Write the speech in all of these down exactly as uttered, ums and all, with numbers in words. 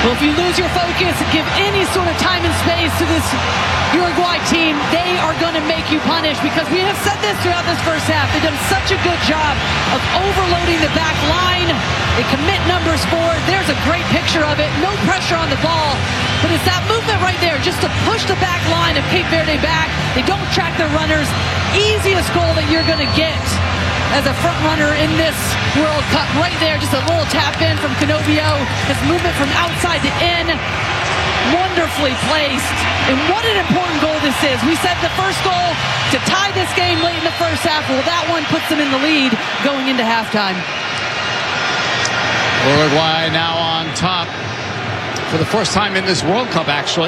Well, if you lose your focus and give any sort of time and space to this Uruguay team, they are going to make you punish, because we have said this throughout this first half. They've done such a good job of overloading the back line. They commit numbers forward. There's a great picture of it. No pressure on the ball, but it's that movement right there just to push the back line of Cape Verde back. They don't track their runners. Easiest goal that you're going to get as a front runner in this World Cup right there. Just a little tap in from Canovio. His movement from outside to in. Wonderfully placed. And what an important goal this is. We said the first goal to tie this game late in the first half. Well, that one puts them in the lead going into halftime. Uruguay now on top for the first time in this World Cup, actually.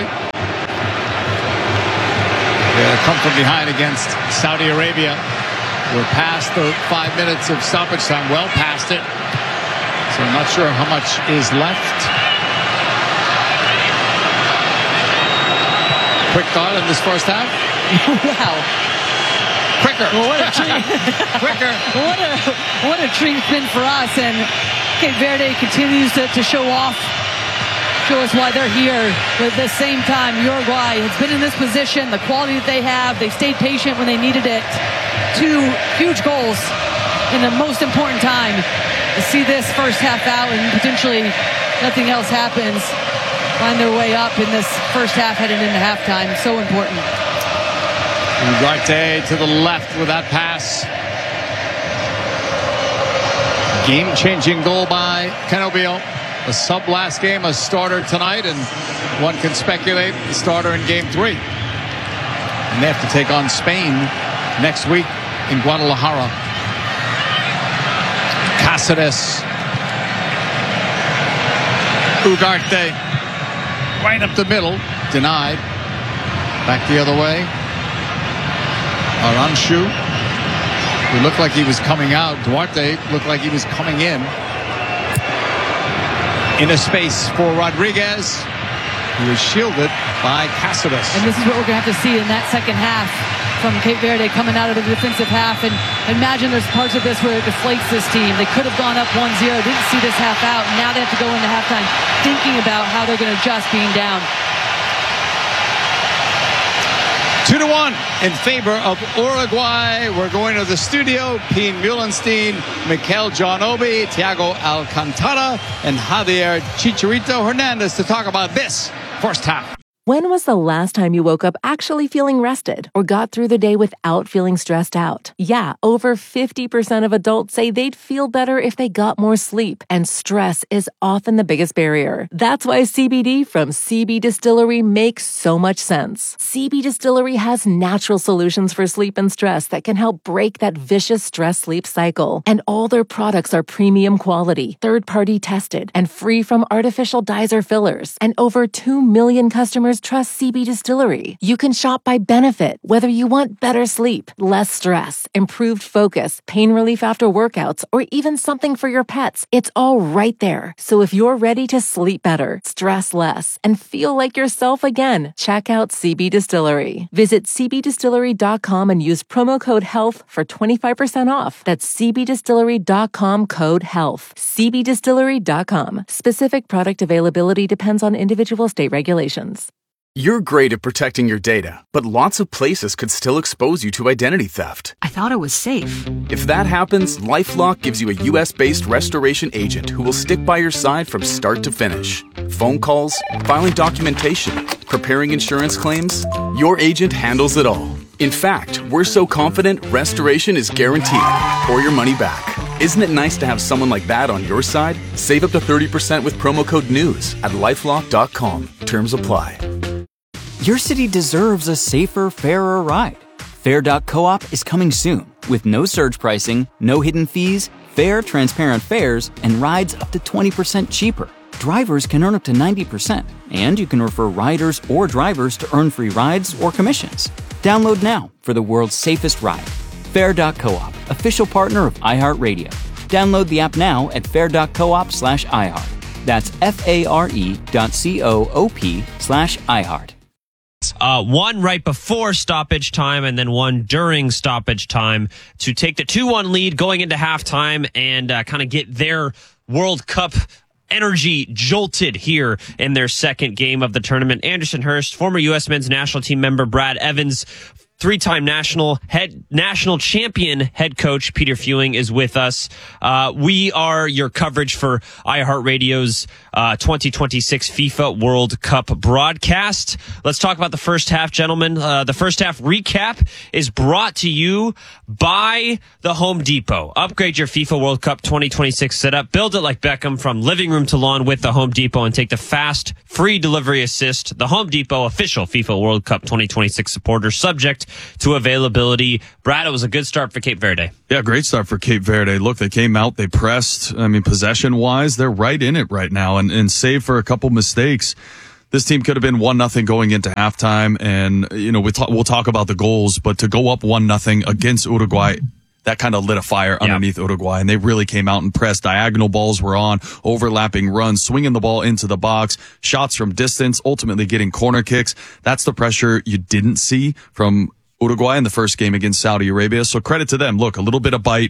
They come from behind against Saudi Arabia. We're past the five minutes of stoppage time, well past it. So I'm not sure how much is left. Quick thought in this first half. Wow. Quicker. Well, what a treat. Quicker. What a, what a treat it's been for us. And Cape Verde continues to, to show off, show us why they're here. But at the same time, Uruguay has been in this position, the quality that they have. They stayed patient when they needed it. Two huge goals in the most important time. To see this first half out and potentially nothing else happens, find their way up in this first half heading into halftime. So important. Ugarte to the left with that pass. Game-changing goal by Canovio. A sub last game, a starter tonight, and one can speculate the starter in game three. And they have to take on Spain next week in Guadalajara. Cáceres. Ugarte. Right up the middle. Denied. Back the other way. Aranshu, who looked like he was coming out. Duarte looked like he was coming in. In a space for Rodriguez, who is shielded by Cáceres. And this is what we're going to have to see in that second half from Cape Verde coming out of the defensive half. And imagine there's parts of this where it deflates this team. They could have gone up one zero, didn't see this half out, and now they have to go into halftime thinking about how they're going to adjust being down. Two to one in favor of Uruguay. We're going to the studio. Pien Muhlenstein, Mikel Johnobi, Thiago Alcantara, and Javier Chicharito Hernandez to talk about this first half. When was the last time you woke up actually feeling rested or got through the day without feeling stressed out? Yeah, over fifty percent of adults say they'd feel better if they got more sleep, and stress is often the biggest barrier. That's why C B D from C B Distillery makes so much sense. C B Distillery has natural solutions for sleep and stress that can help break that vicious stress-sleep cycle. And all their products are premium quality, third-party tested, and free from artificial dyes or fillers. And over two million customers trust C B Distillery. You can shop by benefit, whether you want better sleep, less stress, improved focus, pain relief after workouts, or even something for your pets. It's all right there. So if you're ready to sleep better, stress less, and feel like yourself again, check out C B Distillery. Visit c b distillery dot com and use promo code HEALTH for twenty-five percent off. That's c b distillery dot com code HEALTH. c b distillery dot com. Specific product availability depends on individual state regulations. You're great at protecting your data, but lots of places could still expose you to identity theft. I thought it was safe. If that happens, LifeLock gives you a U S-based restoration agent who will stick by your side from start to finish. Phone calls, filing documentation, preparing insurance claims, your agent handles it all. In fact, we're so confident restoration is guaranteed or your money back. Isn't it nice to have someone like that on your side? Save up to thirty percent with promo code NEWS at lifelock dot com. Terms apply. Your city deserves a safer, fairer ride. Fair dot coop is coming soon with no surge pricing, no hidden fees, fair, transparent fares, and rides up to twenty percent cheaper. Drivers can earn up to ninety percent, and you can refer riders or drivers to earn free rides or commissions. Download now for the world's safest ride. Fair dot coop, official partner of iHeartRadio. Download the app now at fair dot coop slash iHeart. That's F-A-R-E dot C-O-O-P slash iHeart. Uh, one right before stoppage time and then one during stoppage time to take the two one lead going into halftime and uh, kind of get their World Cup energy jolted here in their second game of the tournament. Anderson Hurst, former U S men's national team member Brad Evans, three-time national head national champion head coach Peter Fewing is with us. Uh, we are your coverage for iHeartRadio's uh, twenty twenty-six FIFA World Cup broadcast. Let's talk about the first half, gentlemen. Uh, the first half recap is brought to you by the Home Depot. Upgrade your FIFA World Cup twenty twenty-six setup. Build it like Beckham from living room to lawn with the Home Depot and take the fast, free delivery assist. The Home Depot official FIFA World Cup twenty twenty-six supporter, subject to availability. Brad, it was a good start for Cape Verde. Yeah, great start for Cape Verde. Look, they came out, they pressed. I mean, possession-wise, they're right in it right now. And, and save for a couple mistakes, this team could have been one nothing going into halftime. And, you know, we talk, we'll talk about the goals, but to go up one nothing against Uruguay, that kind of lit a fire underneath yeah. Uruguay, and they really came out and pressed. Diagonal balls were on, overlapping runs, swinging the ball into the box, shots from distance, ultimately getting corner kicks. That's the pressure you didn't see from Uruguay in the first game against Saudi Arabia. So credit to them. Look, a little bit of bite.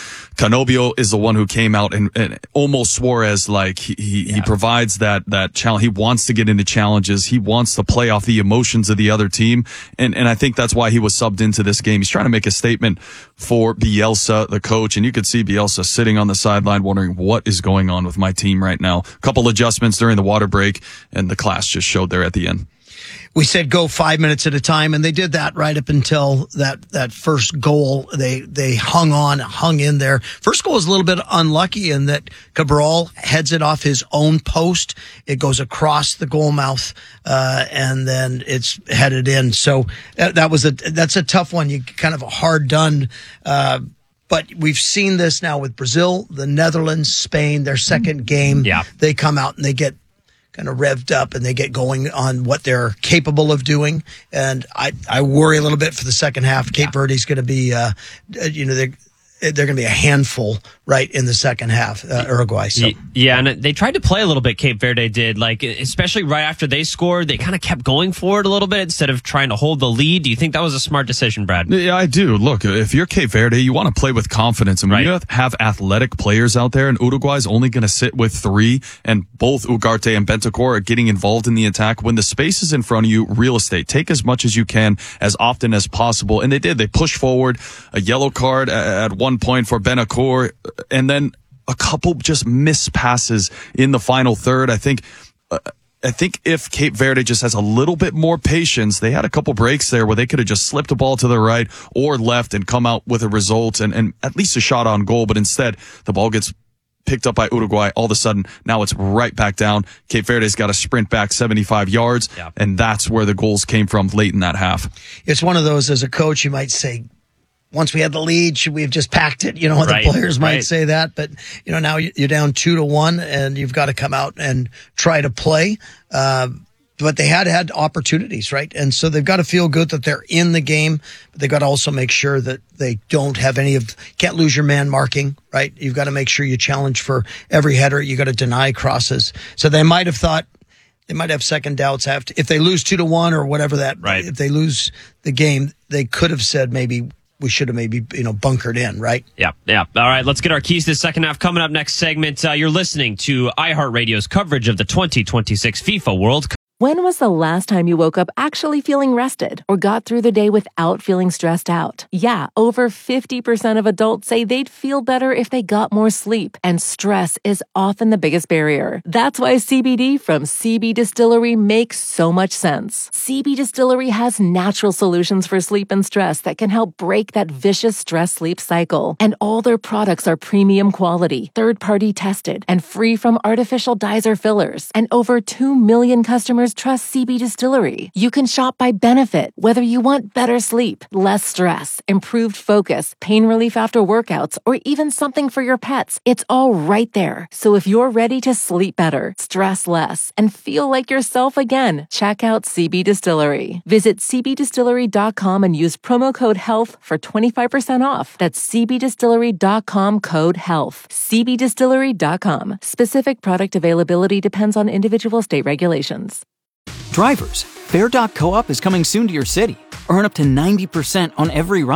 Canobio is the one who came out and, and almost Suarez, like he he, yeah. he provides that that challenge. He wants to get into challenges. He wants to play off the emotions of the other team, and and I think that's why he was subbed into this game. He's trying to make a statement for Bielsa, the coach, and you could see Bielsa sitting on the sideline wondering what is going on with my team right now. A couple adjustments during the water break, and the class just showed there at the end. We said go five minutes at a time, and they did that right up until that, that first goal. They they hung on, hung in there. First goal was a little bit unlucky in that Cabral heads it off his own post. It goes across the goal mouth, uh, and then it's headed in. So that, that was a that's a tough one. You kind of a hard done. Uh, But we've seen this now with Brazil, the Netherlands, Spain, their second game. Yeah. They come out and they get kind of revved up and they get going on what they're capable of doing. And I, I worry a little bit for the second half. Cape yeah. Verde's going to be, uh, you know, they're, they're going to be a handful right in the second half, uh, Uruguay. So. Yeah, and they tried to play a little bit, Cape Verde did, like especially right after they scored, they kind of kept going for it a little bit instead of trying to hold the lead. Do you think that was a smart decision, Brad? Yeah, I do. Look, if you're Cape Verde, you want to play with confidence. And when right. you have athletic players out there, and Uruguay's only going to sit with three, and both Ugarte and Bentancur are getting involved in the attack, when the space is in front of you, real estate, take as much as you can, as often as possible. And they did. They pushed forward, a yellow card at one point for Bentancur, and then a couple just missed passes in the final third. I think, uh, I think if Cape Verde just has a little bit more patience, they had a couple breaks there where they could have just slipped a ball to the right or left and come out with a result and, and at least a shot on goal. But instead, the ball gets picked up by Uruguay. All of a sudden, now it's right back down. Cape Verde's got to sprint back seventy-five yards, yeah. and that's where the goals came from late in that half. It's one of those, as a coach, you might say, once we had the lead, should we have just packed it? You know, right, the players might right. say that, but you know, now you're down two to one and you've got to come out and try to play. Uh, but they had had opportunities, right? And so they've got to feel good that they're in the game, but they've got to also make sure that they don't have any of, can't lose your man marking, right? You've got to make sure you challenge for every header. You got to deny crosses. So they might have thought, they might have second doubts after, if they lose two to one or whatever that, right. if they lose the game, they could have said maybe, we should have maybe, you know, bunkered in, right? Yeah, yeah. All right, let's get our keys to the second half. Coming up next segment, uh, you're listening to iHeartRadio's coverage of the twenty twenty-six FIFA World Cup. When was the last time you woke up actually feeling rested or got through the day without feeling stressed out? Yeah, over fifty percent of adults say they'd feel better if they got more sleep, and stress is often the biggest barrier. That's why C B D from C B Distillery makes so much sense. C B Distillery has natural solutions for sleep and stress that can help break that vicious stress-sleep cycle. And all their products are premium quality, third-party tested, and free from artificial dyes or fillers. And over two million customers trust C B Distillery. You can shop by benefit, whether you want better sleep, less stress, improved focus, pain relief after workouts, or even something for your pets. It's all right there. So if you're ready to sleep better, stress less, and feel like yourself again, check out C B Distillery. Visit c b distillery dot com and use promo code HEALTH for twenty-five percent off. That's c b distillery dot com code HEALTH. c b distillery dot com. Specific product availability depends on individual state regulations. Drivers, Fair dot co op is coming soon to your city. Earn up to ninety percent on every ride.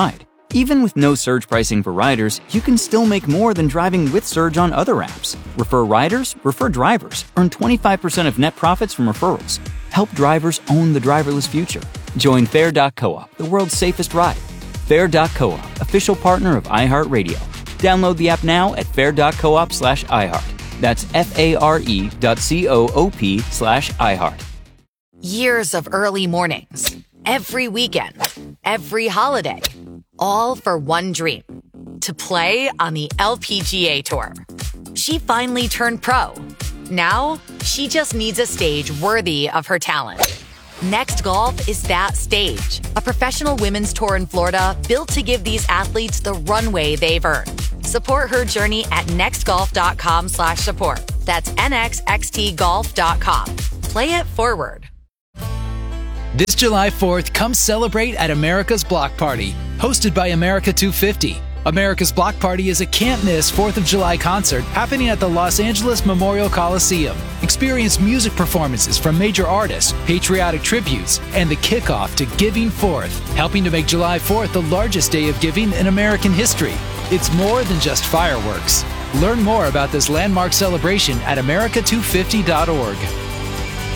Even with no surge pricing for riders, you can still make more than driving with Surge on other apps. Refer riders, refer drivers, earn twenty-five percent of net profits from referrals. Help drivers own the driverless future. Join Fair dot coop, the world's safest ride. Fair dot coop, official partner of iHeartRadio. Download the app now at fair dot coop slash iHeart. That's F-A-R-E dot C-O-O-P slash iHeart. Years of early mornings, every weekend, every holiday, all for one dream, to play on the L P G A Tour. She finally turned pro. Now, she just needs a stage worthy of her talent. Next Golf is that stage, a professional women's tour in Florida built to give these athletes the runway they've earned. Support her journey at nextgolf.com slash support. That's N X X T golf dot com. Play it forward. This July fourth, come celebrate at America's Block Party, hosted by America two fifty. America's Block Party is a can't-miss fourth of July concert happening at the Los Angeles Memorial Coliseum. Experience music performances from major artists, patriotic tributes, and the kickoff to Giving Fourth, helping to make July fourth the largest day of giving in American history. It's more than just fireworks. Learn more about this landmark celebration at America two fifty dot org.